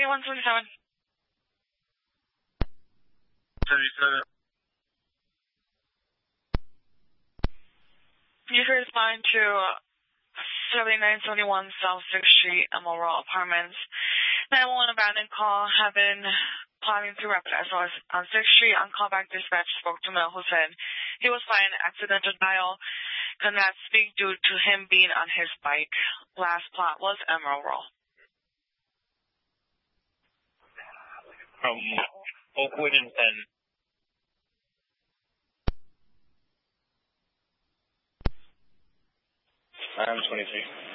7177. 77. You could respond to 7971 South 6th Street, Emerald Apartments. 911 abandoned call, have been plotting to rapid SOS on 6th Street. On callback dispatch spoke to Mel who said he was flying accidental dial, could not speak due to him being on his bike. Last plot was Emerald. From Oakwood and Penn. I'm 23.